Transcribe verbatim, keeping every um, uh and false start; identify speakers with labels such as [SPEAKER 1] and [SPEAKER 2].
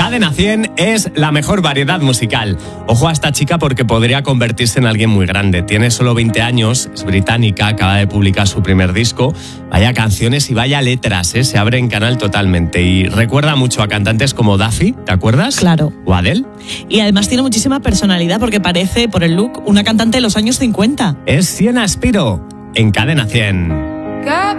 [SPEAKER 1] Cadena cien es la mejor variedad musical. Ojo a esta chica porque podría convertirse en alguien muy grande. Tiene solo veinte años, es británica, acaba de publicar su primer disco. Vaya canciones y vaya letras, ¿eh? Se abre en canal totalmente. Y recuerda mucho a cantantes como Duffy, ¿te acuerdas?
[SPEAKER 2] Claro.
[SPEAKER 1] O Adele.
[SPEAKER 2] Y además tiene muchísima personalidad porque parece, por el look, una cantante de los años cincuenta.
[SPEAKER 1] Es Sienna Spiro en Cadena cien.